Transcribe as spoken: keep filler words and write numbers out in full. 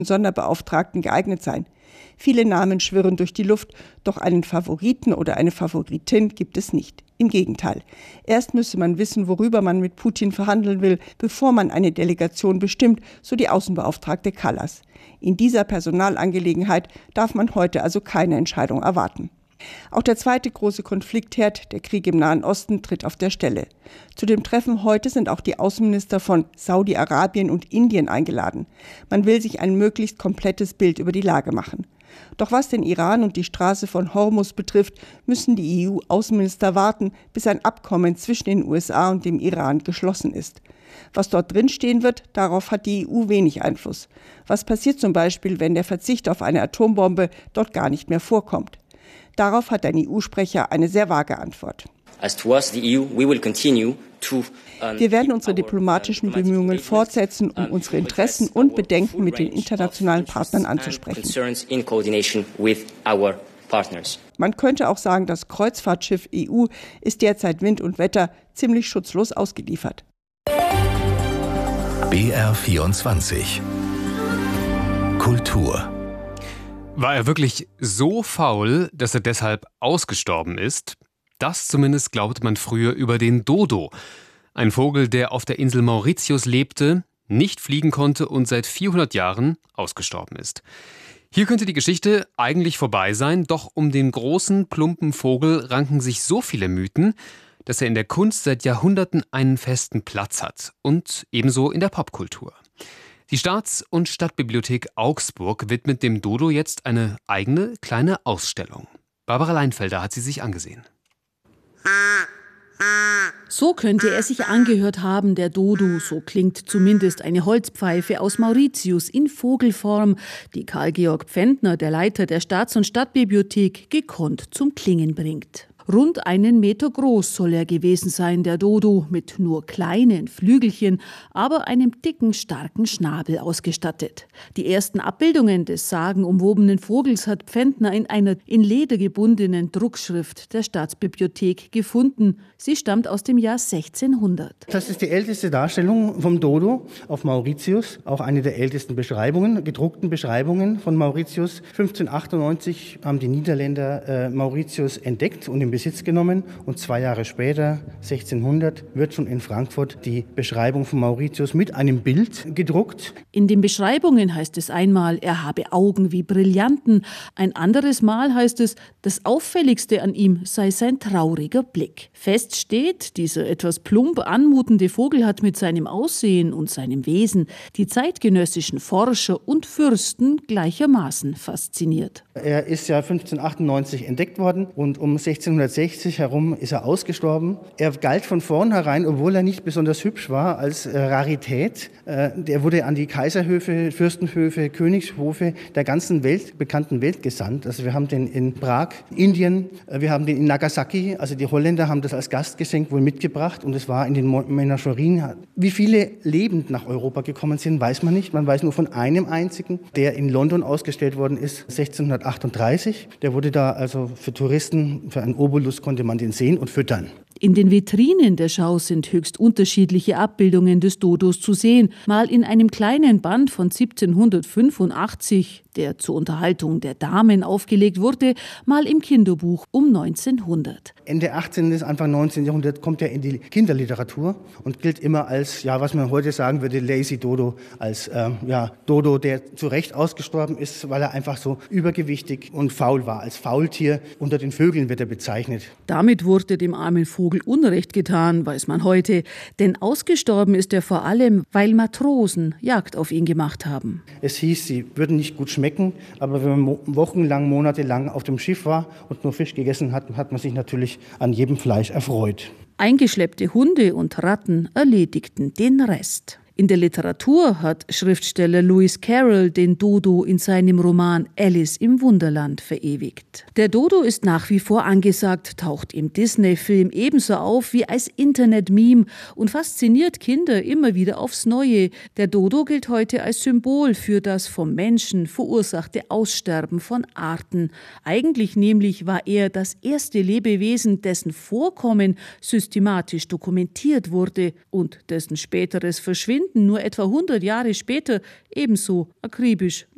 Sonderbeauftragten geeignet sein. Viele Namen schwirren durch die Luft, doch einen Favoriten oder eine Favoritin gibt es nicht. Im Gegenteil. Erst müsse man wissen, worüber man mit Putin verhandeln will, bevor man eine Delegation bestimmt, so die Außenbeauftragte Kallas. In dieser Personalangelegenheit darf man heute also keine Entscheidung erwarten. Auch der zweite große Konfliktherd, der Krieg im Nahen Osten, tritt auf der Stelle. Zu dem Treffen heute sind auch die Außenminister von Saudi-Arabien und Indien eingeladen. Man will sich ein möglichst komplettes Bild über die Lage machen. Doch was den Iran und die Straße von Hormuz betrifft, müssen die E U-Außenminister warten, bis ein Abkommen zwischen den U S A und dem Iran geschlossen ist. Was dort drinstehen wird, darauf hat die E U wenig Einfluss. Was passiert zum Beispiel, wenn der Verzicht auf eine Atombombe dort gar nicht mehr vorkommt? Darauf hat ein E U-Sprecher eine sehr vage Antwort. Wir werden unsere diplomatischen Bemühungen fortsetzen, um unsere Interessen und Bedenken mit den internationalen Partnern anzusprechen. Man könnte auch sagen, das Kreuzfahrtschiff E U ist derzeit Wind und Wetter ziemlich schutzlos ausgeliefert. B R vierundzwanzig Kultur. War er wirklich so faul, dass er deshalb ausgestorben ist? Das zumindest glaubte man früher über den Dodo. Ein Vogel, der auf der Insel Mauritius lebte, nicht fliegen konnte und seit vierhundert Jahren ausgestorben ist. Hier könnte die Geschichte eigentlich vorbei sein, doch um den großen, plumpen Vogel ranken sich so viele Mythen, dass er in der Kunst seit Jahrhunderten einen festen Platz hat und ebenso in der Popkultur. Die Staats- und Stadtbibliothek Augsburg widmet dem Dodo jetzt eine eigene kleine Ausstellung. Barbara Leinfelder hat sie sich angesehen. So könnte er sich angehört haben, der Dodo. So klingt zumindest eine Holzpfeife aus Mauritius in Vogelform, die Karl Georg Pfändner, der Leiter der Staats- und Stadtbibliothek, gekonnt zum Klingen bringt. Rund einen Meter groß soll er gewesen sein, der Dodo, mit nur kleinen Flügelchen, aber einem dicken, starken Schnabel ausgestattet. Die ersten Abbildungen des sagenumwobenen Vogels hat Pfändner in einer in Leder gebundenen Druckschrift der Staatsbibliothek gefunden. Sie stammt aus dem Jahr sechzehnhundert. Das ist die älteste Darstellung vom Dodo auf Mauritius, auch eine der ältesten Beschreibungen, gedruckten Beschreibungen von Mauritius. fünfzehnhundertachtundneunzig haben die Niederländer äh, Mauritius entdeckt und im Besitz genommen und zwei Jahre später, sechzehnhundert, wird schon in Frankfurt die Beschreibung von Mauritius mit einem Bild gedruckt. In den Beschreibungen heißt es einmal, er habe Augen wie Brillanten. Ein anderes Mal heißt es, das Auffälligste an ihm sei sein trauriger Blick. Fest steht, dieser etwas plump anmutende Vogel hat mit seinem Aussehen und seinem Wesen die zeitgenössischen Forscher und Fürsten gleichermaßen fasziniert. Er ist ja fünfzehnhundertachtundneunzig entdeckt worden und um sechzehnhundertsechzig herum ist er ausgestorben. Er galt von vornherein, obwohl er nicht besonders hübsch war, als äh, Rarität. Äh, der wurde an die Kaiserhöfe, Fürstenhöfe, Königshofe der ganzen Welt, bekannten Welt gesandt. Also wir haben den in Prag, Indien, äh, wir haben den in Nagasaki. Also die Holländer haben das als Gastgeschenk wohl mitgebracht und es war in den Menagerien. Wie viele lebend nach Europa gekommen sind, weiß man nicht. Man weiß nur von einem einzigen, der in London ausgestellt worden ist, sechzehnhundertachtunddreißig. Der wurde da also für Touristen, für einen Obolus konnte man den sehen und füttern. In den Vitrinen der Schau sind höchst unterschiedliche Abbildungen des Dodos zu sehen. Mal in einem kleinen Band von siebzehnhundertfünfundachtzig, der zur Unterhaltung der Damen aufgelegt wurde, mal im Kinderbuch um neunzehnhundert. Ende achtzehnten bis Anfang neunzehnten Jahrhundert kommt er in die Kinderliteratur und gilt immer als, ja, was man heute sagen würde, Lazy Dodo, als ähm, ja, Dodo, der zu Recht ausgestorben ist, weil er einfach so übergewichtig und faul war. Als Faultier unter den Vögeln wird er bezeichnet. Damit wurde dem armen Vogel Unrecht getan, weiß man heute. Denn ausgestorben ist er vor allem, weil Matrosen Jagd auf ihn gemacht haben. Es hieß, sie würden nicht gut schmecken, aber wenn man wochenlang, monatelang auf dem Schiff war und nur Fisch gegessen hat, hat man sich natürlich an jedem Fleisch erfreut. Eingeschleppte Hunde und Ratten erledigten den Rest. In der Literatur hat Schriftsteller Lewis Carroll den Dodo in seinem Roman Alice im Wunderland verewigt. Der Dodo ist nach wie vor angesagt, taucht im Disney-Film ebenso auf wie als Internet-Meme und fasziniert Kinder immer wieder aufs Neue. Der Dodo gilt heute als Symbol für das vom Menschen verursachte Aussterben von Arten. Eigentlich nämlich war er das erste Lebewesen, dessen Vorkommen systematisch dokumentiert wurde und dessen späteres Verschwinden nur etwa hundert Jahre später ebenso akribisch